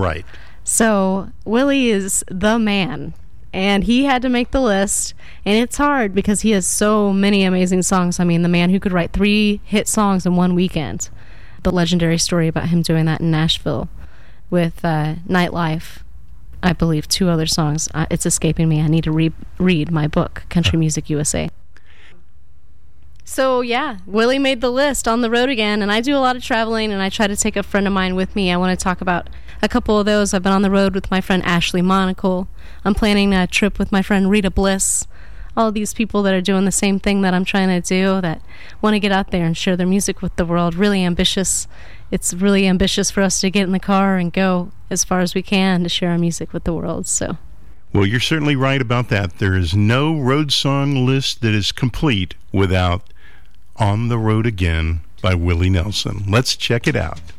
Right. So Willie is the man, and he had to make the list, and it's hard because he has so many amazing songs. I mean, the man who could write 3 hit songs in one weekend. The legendary story about him doing that in Nashville with Nightlife. I believe 2 other songs. It's escaping me. I need to read my book, Country Music USA. So yeah, Willie made the list, On the Road Again, and I do a lot of traveling, and I try to take a friend of mine with me. I want to talk about a couple of those. I've been on the road with my friend Ashley Monacle. I'm planning a trip with my friend Rita Bliss. All these people that are doing the same thing that I'm trying to do, that want to get out there and share their music with the world. Really ambitious. It's really ambitious for us to get in the car and go as far as we can to share our music with the world. So, well, you're certainly right about that. There is no road song list that is complete without On the Road Again by Willie Nelson. Let's check it out.